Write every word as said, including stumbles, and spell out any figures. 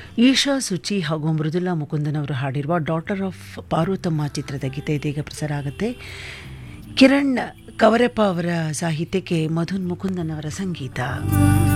ಈಶಾ ಸುಚಿ ಹಾಗೂ ಮೃದುಲಾ ಮುಕುಂದನ್ ಅವರು ಹಾಡಿರುವ ಡಾಟರ್ ಆಫ್ ಪಾರ್ವತಮ್ಮ ಚಿತ್ರದ ಗೀತೆ ಇದೀಗ ಪ್ರಸಾರ ಆಗುತ್ತೆ. ಕಿರಣ್ ಕವರಪ್ಪ ಅವರ ಸಾಹಿತ್ಯಕ್ಕೆ ಮಧುನ್ ಮುಕುಂದನ್ ಅವರ ಸಂಗೀತ.